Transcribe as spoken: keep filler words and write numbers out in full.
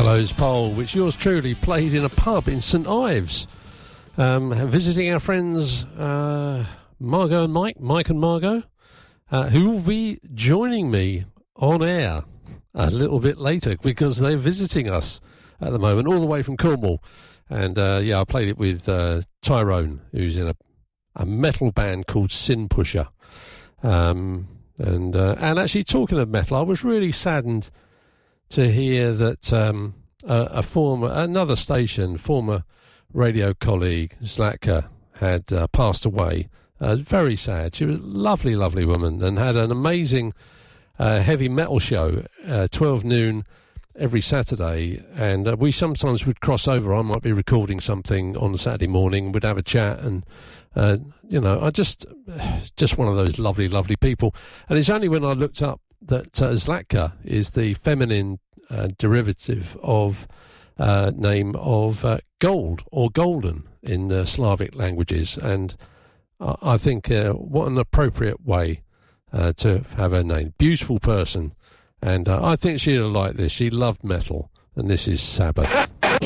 Gallows Pole, which yours truly played in a pub in St Ives, um, visiting our friends uh, Margot and Mike, Mike and Margot, uh, who will be joining me on air a little bit later because they're visiting us at the moment, all the way from Cornwall. And uh, yeah, I played it with uh, Tyrone, who's in a, a metal band called Sin Pusher. Um, and uh, and actually, talking of metal, I was really saddened to hear that um, a, a former, another station, former radio colleague, Zlatka, had uh, passed away. Uh, very sad. She was a lovely, lovely woman and had an amazing uh, heavy metal show, uh, twelve noon every Saturday. And uh, we sometimes would cross over. I might be recording something on a Saturday morning. We'd have a chat and, uh, you know, I just, just one of those lovely, lovely people. And it's only when I looked up that uh, Zlatka is the feminine uh, derivative of uh, name of uh, gold or golden in uh, Slavic languages, and uh, I think uh, what an appropriate way uh, to have her name. Beautiful person, and uh, I think she'll like this. She loved metal, and this is Sabbath.